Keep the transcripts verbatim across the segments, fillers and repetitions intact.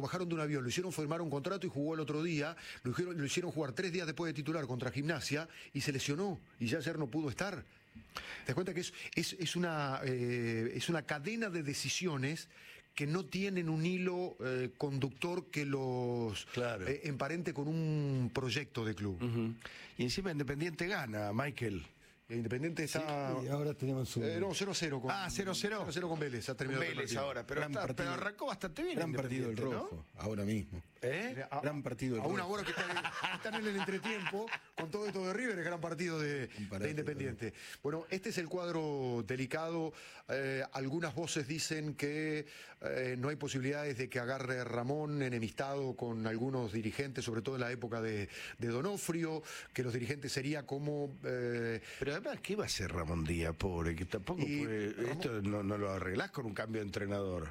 bajaron de un avión, lo hicieron firmar un contrato y jugó el otro día, lo hicieron, lo hicieron jugar tres días después de titular contra Gimnasia y se lesionó y ya ayer no pudo estar. ¿Te das cuenta que es, es, es, una, eh, es una cadena de decisiones que no tienen un hilo eh, conductor que los claro. eh, emparente con un proyecto de club? Uh-huh. Y encima Independiente gana, Michael. Independiente está... Sí, y ahora tenemos un... Eh, no, cero cero con... Ah, cero cero. cero cero con Vélez, ha terminado Vélez el ahora, pero, está, pero arrancó bastante bien. Gran partido el Rojo, ¿no? Ahora mismo. ¿Eh? A, gran partido el A Rojo. una hora que están, están en el entretiempo, con todo esto de River, es gran partido de, de Independiente. Bueno, este es el cuadro delicado. Eh, algunas voces dicen que eh, no hay posibilidades de que agarre Ramón enemistado con algunos dirigentes, sobre todo en la época de, de Donofrio, que los dirigentes sería como... Eh, pero además, ¿qué va a hacer Ramón Díaz, pobre? Que tampoco puede, Ramón, esto no, no lo arreglás con un cambio de entrenador.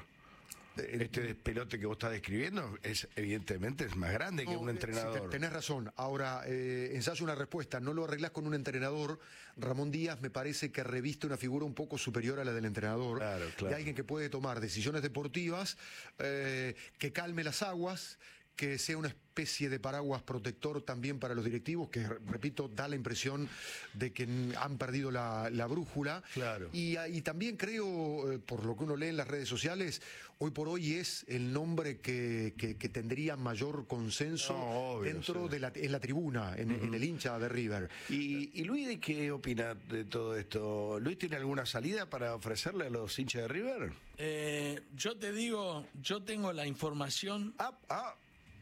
Este despelote que vos estás describiendo es evidentemente es más grande no, que un entrenador. Sí, tenés razón. Ahora, eh, ensayo una respuesta. No lo arreglás con un entrenador. Ramón Díaz me parece que reviste una figura un poco superior a la del entrenador. Claro, claro. De alguien que puede tomar decisiones deportivas, eh, que calme las aguas, que sea una especie de paraguas protector también para los directivos, que, repito, da la impresión de que han perdido la, la brújula. Claro. Y, y también creo, eh, por lo que uno lee en las redes sociales, hoy por hoy es el nombre que, que, que tendría mayor consenso no, obvio, dentro sí. de la, en la tribuna, en, uh-huh. en el hincha de River. ¿Y, y Luis de qué opina de todo esto? ¿Luis tiene alguna salida para ofrecerle a los hinchas de River? Eh, yo te digo, yo tengo la información... Ah, ah.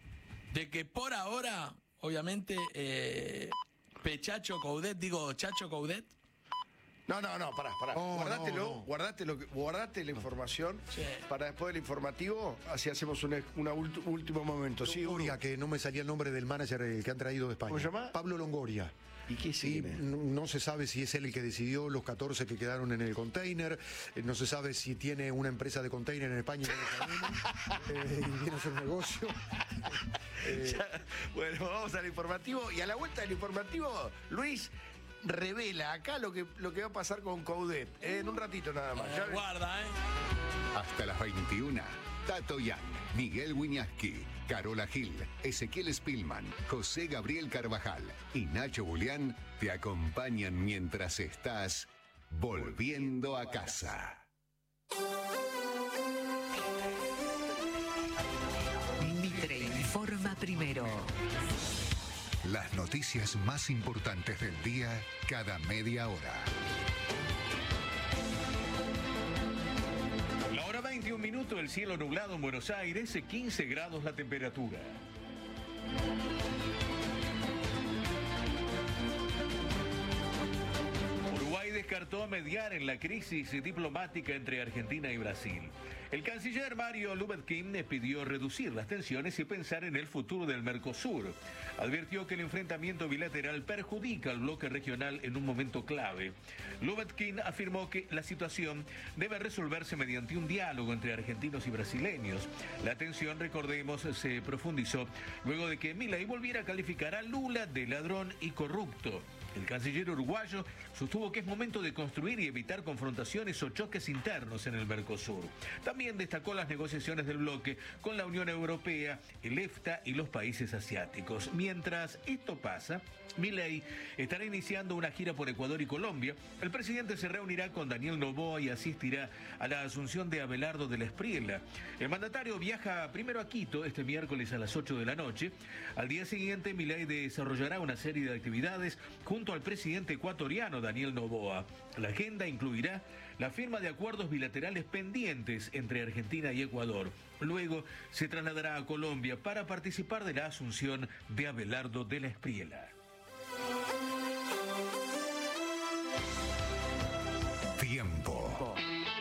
De que por ahora, obviamente, eh, Pechacho Coudet, digo Chacho Coudet. No, no, no, pará, pará. Oh, guardátelo, no, no. guardátelo, guardate la información sí. para después del informativo, así hacemos un último momento. Sí, Longoria, que no me salía el nombre del manager el que han traído de España. ¿Cómo se llama? Pablo Longoria. ¿Y qué sí, no, no se sabe si es él el que decidió los catorce que quedaron en el container, eh, no se sabe si tiene una empresa de container en España eh, y viene a hacer un negocio. eh, ya, bueno, vamos al informativo y a la vuelta del informativo, Luis revela acá lo que, lo que va a pasar con Coudet, eh, en un ratito nada más. Eh, ya guarda, ¿eh? Hasta las veintiuna, Tato Yang, Miguel Wiñaski, Carola Gil, Ezequiel Spillman, José Gabriel Carvajal y Nacho Julián te acompañan mientras estás volviendo a casa. Mitre informa primero. Las noticias más importantes del día cada media hora. La hora veintiún minutos, el cielo nublado en Buenos Aires, quince grados la temperatura. Uruguay descartó mediar en la crisis diplomática entre Argentina y Brasil. El canciller Mario Lubetkin pidió reducir las tensiones y pensar en el futuro del Mercosur. Advirtió que el enfrentamiento bilateral perjudica al bloque regional en un momento clave. Lubetkin afirmó que la situación debe resolverse mediante un diálogo entre argentinos y brasileños. La tensión, recordemos, se profundizó luego de que Milei volviera a calificar a Lula de ladrón y corrupto. El canciller uruguayo sostuvo que es momento de construir y evitar confrontaciones o choques internos en el Mercosur. También destacó las negociaciones del bloque con la Unión Europea, el EFTA y los países asiáticos. Mientras esto pasa, Milei estará iniciando una gira por Ecuador y Colombia. El presidente se reunirá con Daniel Noboa y asistirá a la asunción de Abelardo de la Espriella. El mandatario viaja primero a Quito este miércoles a las ocho de la noche. Al día siguiente, Milei desarrollará una serie de actividades junto al presidente ecuatoriano Daniel Noboa. La agenda incluirá la firma de acuerdos bilaterales pendientes entre Argentina y Ecuador. Luego se trasladará a Colombia para participar de la asunción de Abelardo de la Espriella. Tiempo.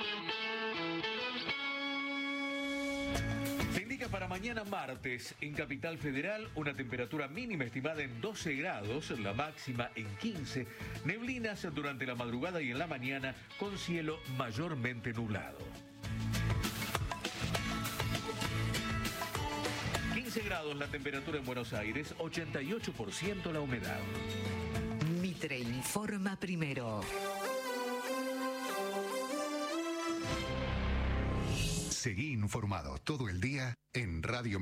Para mañana martes, en Capital Federal, una temperatura mínima estimada en doce grados, la máxima en quince, neblinas durante la madrugada y en la mañana, con cielo mayormente nublado. quince grados la temperatura en Buenos Aires, ochenta y ocho por ciento la humedad. Mitre informa primero. Seguí informado todo el día en Radio